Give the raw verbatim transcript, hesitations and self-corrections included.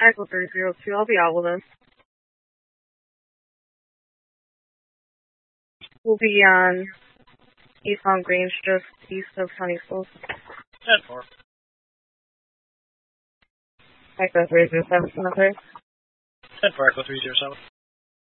Echo three zero two, I'll be out with us. We'll be on East Long Grange, just east of Sunny Schools. ten four. Echo three zero seven, ten four. ten four, Echo three zero seven.